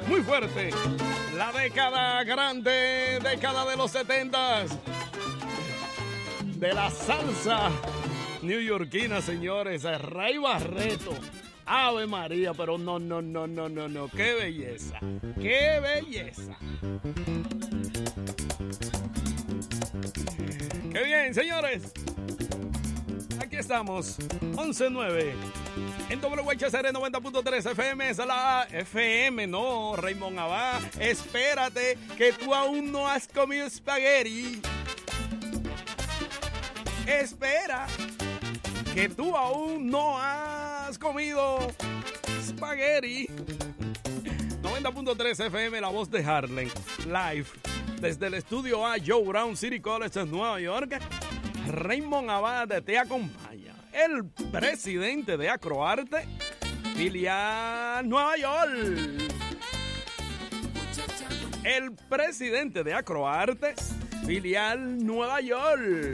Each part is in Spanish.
muy fuerte. La década grande, década de los 70s. De la salsa neoyorquina, señores. Ray Barreto. Ave María, pero no. Qué belleza. Qué belleza. Qué bien, señores. Aquí estamos, 11:09. En WHCR 90.3 FM, es la FM, no, Raymond Abad. Espérate, que tú aún no has comido espagueti. Espera, que tú aún no has comido espagueti. 90.3 FM, la voz de Harlem, live, desde el estudio A, Joe Brown City College en Nueva York. Raymond Abad te acompaña. El presidente de Acroarte, filial Nueva York. El presidente de Acroarte, filial Nueva York.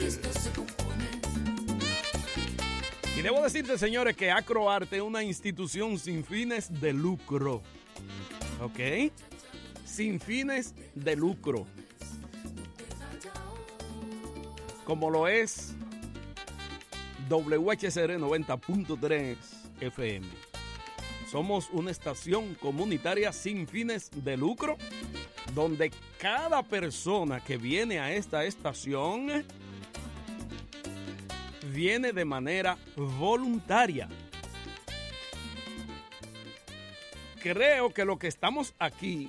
Y debo decirte, señores, que Acroarte es una institución sin fines de lucro. ¿Ok? Sin fines de lucro. Como lo es WHCR 90.3 FM. Somos una estación comunitaria sin fines de lucro, donde cada persona que viene a esta estación viene de manera voluntaria. Creo que lo que estamos aquí,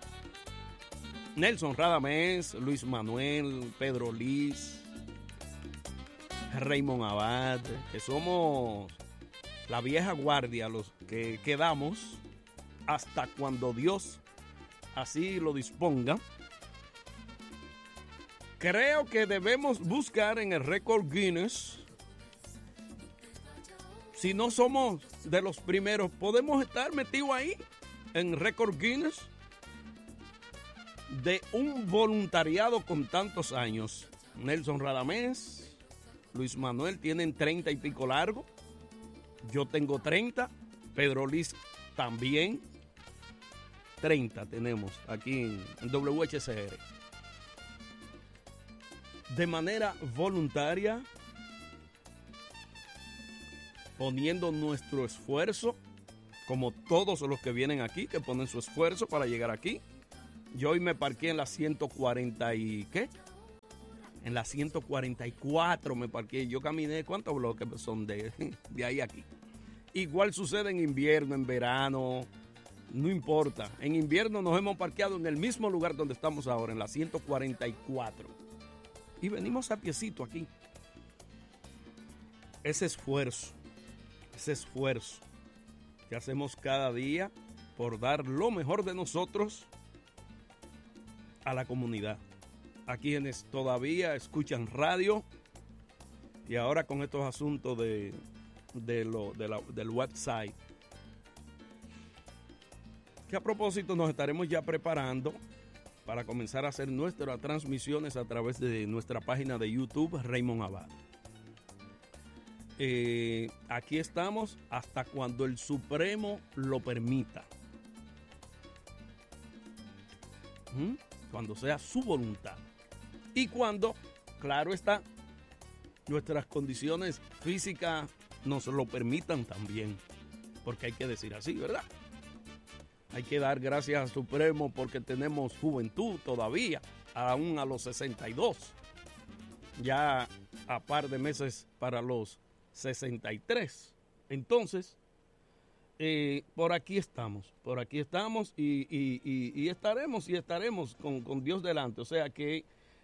Nelson Radamés, Luis Manuel, Pedro Liz, Raymond Abad, que somos la vieja guardia, los que quedamos hasta cuando Dios así lo disponga. Creo que debemos buscar en el récord Guinness. Si no somos de los primeros, podemos estar metidos ahí en récord Guinness de un voluntariado con tantos años. Nelson Radamés, Luis Manuel tienen 30 y pico largo. Yo tengo 30. Pedro Liz también. 30 tenemos aquí en WHCR. De manera voluntaria, poniendo nuestro esfuerzo, como todos los que vienen aquí, que ponen su esfuerzo para llegar aquí. Yo hoy me parqué en la 140 y ¿qué? En la 144 me parqué. Yo caminé, ¿cuántos bloques son de ahí a aquí? Igual sucede en invierno, en verano, no importa. En invierno nos hemos parqueado en el mismo lugar donde estamos ahora, en la 144. Y venimos a piecito aquí. Ese esfuerzo que hacemos cada día por dar lo mejor de nosotros a la comunidad. A quienes todavía escuchan radio y ahora con estos asuntos del website, que a propósito nos estaremos ya preparando para comenzar a hacer nuestras transmisiones a través de nuestra página de YouTube, Raymond Abad. Aquí estamos hasta cuando el Supremo lo permita. Cuando sea su voluntad. Y cuando, claro está, nuestras condiciones físicas nos lo permitan también. Porque hay que decir así, ¿verdad? Hay que dar gracias al Supremo porque tenemos juventud todavía, aún a los 62. Ya a par de meses para los 63. Entonces, por aquí estamos y estaremos con Dios delante. O sea que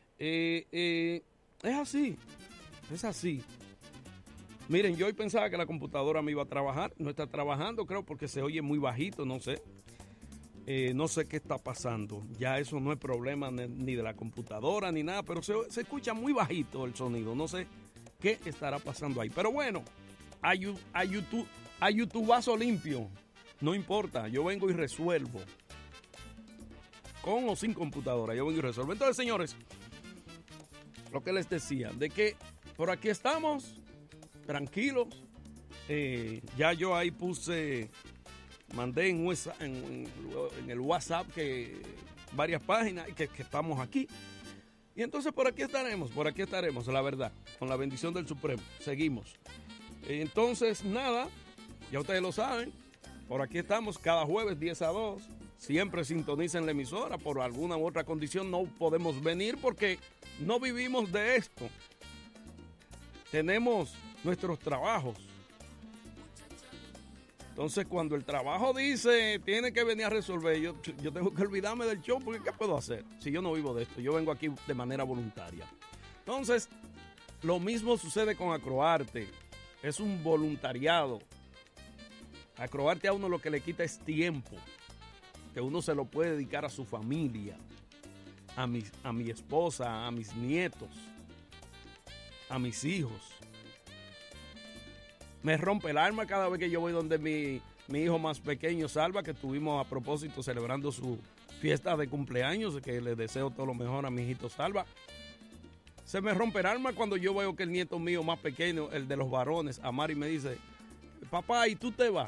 es así. Miren, yo hoy pensaba que la computadora me iba a trabajar, no está trabajando, creo, porque se oye muy bajito, no sé. No sé qué está pasando. Ya eso no es problema ni de la computadora ni nada, pero se escucha muy bajito el sonido. No sé qué estará pasando ahí. Pero bueno, a YouTube vaso limpio. No importa, yo vengo y resuelvo. Con o sin computadora, yo vengo y resuelvo. Entonces, señores, lo que les decía, de que por aquí estamos, tranquilos. Ya yo ahí puse mandé en el WhatsApp que varias páginas que estamos aquí. Y entonces por aquí estaremos, la verdad, con la bendición del Supremo. Seguimos. Entonces, nada, ya ustedes lo saben, por aquí estamos cada jueves 10 a 2. Siempre sintonicen la emisora. Por alguna u otra condición no podemos venir porque no vivimos de esto. Tenemos nuestros trabajos. Entonces, cuando el trabajo dice tiene que venir a resolver, yo tengo que olvidarme del show, porque ¿qué puedo hacer si yo no vivo de esto? Yo vengo aquí de manera voluntaria. Entonces, lo mismo sucede con Acroarte. Es un voluntariado. Acroarte a uno lo que le quita es tiempo, que uno se lo puede dedicar a su familia, a mi esposa, a mis nietos, a mis hijos. Me rompe el alma cada vez que yo voy donde mi hijo más pequeño, Salva, que estuvimos a propósito celebrando su fiesta de cumpleaños, que le deseo todo lo mejor a mi hijito Salva. Se me rompe el alma cuando yo veo que el nieto mío más pequeño, el de los varones, Amari, me dice, papá, ¿y tú te vas?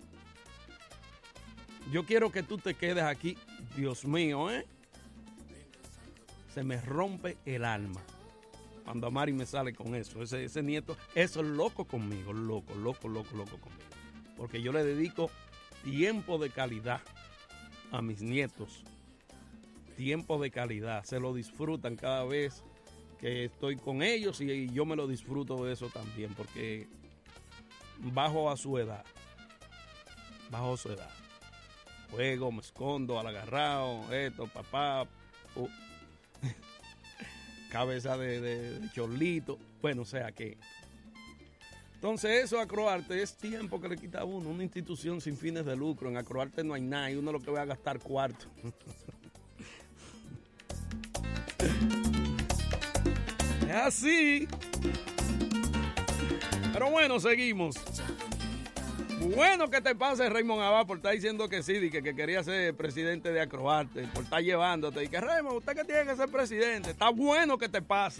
Yo quiero que tú te quedes aquí. Dios mío, Se me rompe el alma cuando Amari me sale con eso. Ese nieto, eso es loco conmigo, loco conmigo. Porque yo le dedico tiempo de calidad a mis nietos. Tiempo de calidad. Se lo disfrutan cada vez que estoy con ellos y yo me lo disfruto de eso también, porque bajo a su edad. Juego, me escondo al agarrado, esto, papá. Cabeza de chorlito. Bueno, o sea que. Entonces, eso, Acroarte, es tiempo que le quita a uno. Una institución sin fines de lucro. En Acroarte no hay nada y uno lo que va a gastar cuarto. Es así. Pero bueno, seguimos. Bueno que te pase, Raymond Abad, por estar diciendo que sí, que quería ser presidente de Acroarte, por estar llevándote. Y que, Raymond, usted que tiene que ser presidente. Está bueno que te pase.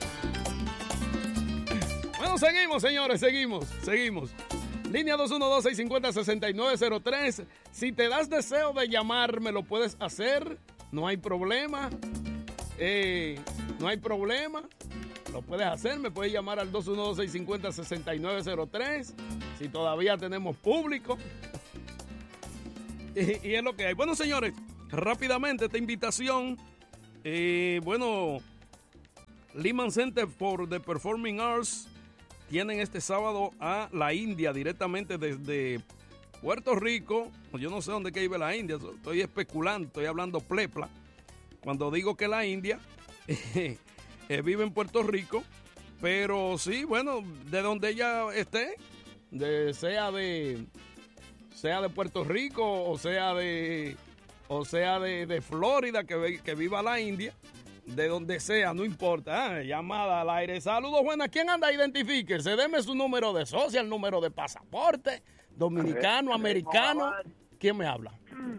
Bueno, seguimos, señores, seguimos. Línea 212-650-6903. Si te das deseo de llamarme, lo puedes hacer. No hay problema. Lo puedes hacer, me puedes llamar al 212-650-6903 si todavía tenemos público. Y es lo que hay. Bueno, señores, rápidamente esta invitación. Lehman Center for the Performing Arts tienen este sábado a la India directamente desde Puerto Rico. Yo no sé dónde que vive la India, estoy especulando, estoy hablando plepla. Cuando digo que la India... vive en Puerto Rico, pero sí, bueno, de donde ella esté, sea de Puerto Rico o sea de Florida, que viva la India, de donde sea, no importa. Llamada al aire. Saludos, buenas. ¿Quién anda? Identifíquese, deme su número de social, número de pasaporte, dominicano, americano. ¿Quién me habla?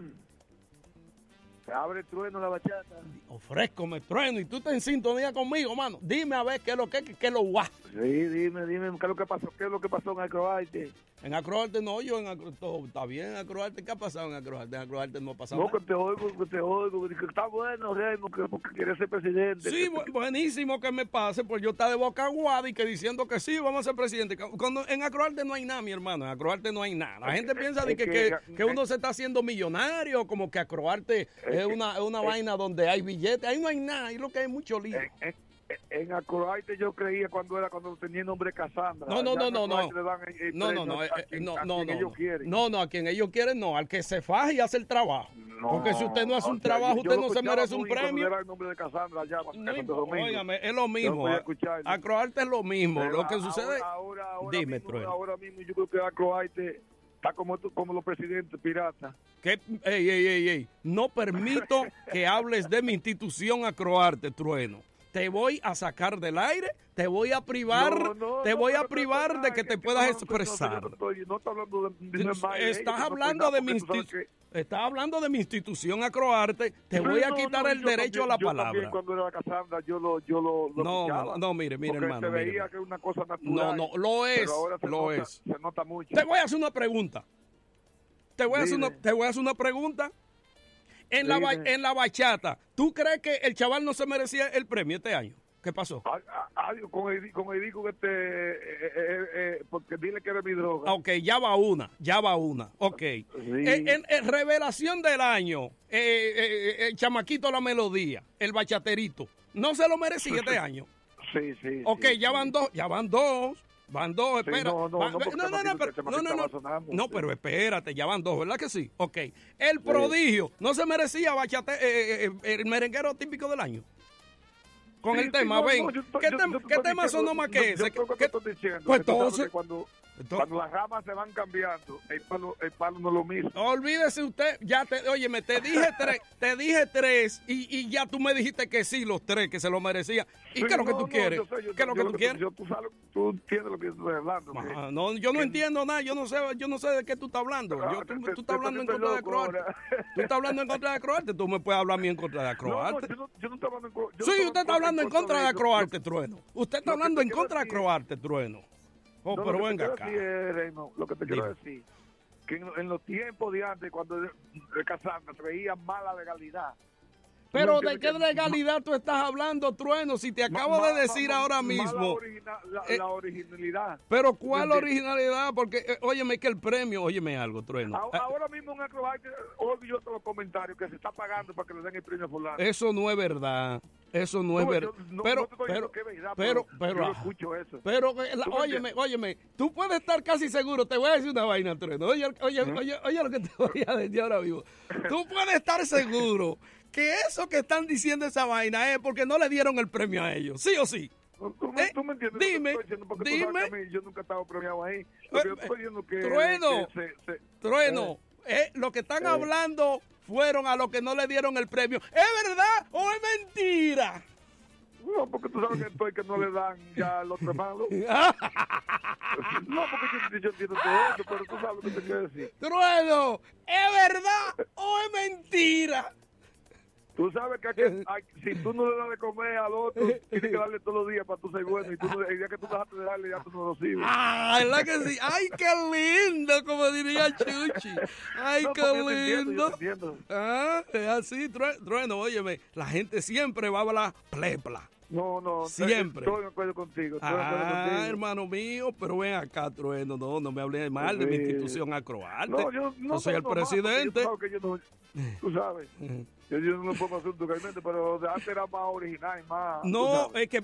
Abre Trueno la bachata. Ofrézcome, Trueno, y tú estás en sintonía conmigo, mano. Dime a ver qué es lo que es lo guau. Sí, dime, qué es lo que pasó, en Acroarte. En Acroarte no, todo está bien en Acroarte. ¿Qué ha pasado en Acroarte? En Acroarte no ha pasado nada. No, que te oigo, que está bueno, Raymond, porque quiere ser presidente. Sí, buenísimo que me pase, pues yo está de boca aguada y que diciendo que sí, vamos a ser presidente. Cuando en Acroarte no hay nada, mi hermano, en Acroarte no hay nada. La gente piensa de que uno se está haciendo millonario, como que Acroarte es una vaina donde hay billetes. Ahí no hay nada, ahí lo que hay es mucho lío. En Acroarte yo creía cuando tenía el nombre Cassandra. No, a quien ellos quieren no, al que se faja y hace el trabajo. Porque si usted no hace un trabajo, usted no se merece un premio. Era el nombre de Cassandra allá, óigame, es lo mismo. Acroarte es lo mismo. Pero lo que sucede... Dime, Trueno. Ahora mismo yo creo que Acroarte está como los presidentes piratas. Ey. No permito que hables de mi institución Acroarte, Trueno. Te voy a sacar del aire, te voy a privar, de que te puedas expresar. No estoy hablando de estás hablando de mi institución Acroarte, te voy a quitar el derecho a la palabra. También cuando era Cassandra, yo lo No, mire, hermano. Se veía que es una cosa natural. No, lo es. Se nota mucho. Te voy a hacer una pregunta. te voy a hacer una pregunta. En la bachata, ¿tú crees que el chaval no se merecía el premio este año? ¿Qué pasó? Con el disco que porque dile que era mi droga. Ok, ya va una. Ok. Sí. En revelación del año, el chamaquito La Melodía, el bachaterito, ¿no se lo merecía este año? Sí. Ok, sí, ya van dos. Espera. No, pero espérate, ya van dos, ¿verdad que sí? Ok. El prodigio, ¿no se merecía el merenguero típico del año? Con el tema, ¿qué tema sonó más que ese? Pues entonces, cuando las ramas se van cambiando, el palo no es lo mismo. Olvídese usted, te dije tres y ya tú me dijiste que sí, los tres, que se lo merecía. ¿Y qué es lo que tú quieres? ¿Qué es lo que tú quieres? Tú entiendes lo que estoy hablando. No, yo no entiendo nada, yo no sé de qué tú estás hablando. Tú estás hablando en contra de Acroarte. Tú estás hablando en contra de Acroarte, tú me puedes hablar a mí en contra de Acroarte. Yo no estoy hablando en contra. Sí, usted está hablando en contra de Acroarte, Trueno. Usted está hablando en contra de Acroarte, Trueno. Pero venga acá. Lo que te quiero decir, que en los tiempos de antes, cuando de Casandra se veía mala legalidad. Pero ¿de qué legalidad tú estás hablando, Trueno? Si te acabo de decir ahora mismo. La originalidad. Pero ¿cuál originalidad? Porque, óyeme, que el premio, óyeme algo, Trueno. Ahora mismo en Acroarte, oigo todos los comentarios que se está pagando para que le den el premio a fulano. Eso no es verdad. Eso no es verdad. Pero, yo escucho eso. Pero, óyeme, tú puedes estar casi seguro. Te voy a decir una vaina, Trueno. Oye lo que te voy a decir ahora mismo. Tú puedes estar seguro que eso que están diciendo esa vaina es porque no le dieron el premio a ellos, ¿sí o sí? ¿Tú me entiendes? Dime. Yo nunca he estado premiado ahí. Trueno, lo que están hablando fueron a los que no le dieron el premio. ¿Es verdad o es mentira? No, porque tú sabes que no le dan ya al otro malo. No, porque yo entiendo todo eso, pero tú sabes lo que te quiero decir. Trueno, ¿es verdad o es mentira? Tú sabes que si tú no le das de comer al otro, tienes que darle todos los días para tú ser bueno. Y el día que tú dejaste de darle, ya tú no lo sirves. ¿Verdad que sí? ¡Ay, qué lindo! Como diría Chuchi. ¡Ay, qué lindo! Yo entiendo. Es así, Trueno, óyeme. La gente siempre va a hablar plepla. No. Siempre. Estoy de acuerdo contigo. Hermano mío, pero ven acá, Trueno. No me hables mal de mi institución Acroarte. No, yo soy el presidente. Tú sabes. Yo no me pongo asunto realmente, pero de antes era más original, más... No, es que